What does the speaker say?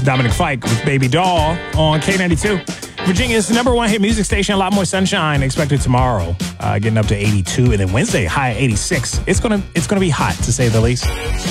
Dominic Fike with Baby Doll on K92. Virginia's #1 hit music station. A lot more sunshine expected tomorrow, getting up to 82, and then Wednesday high 86. It's gonna be hot, to say the least.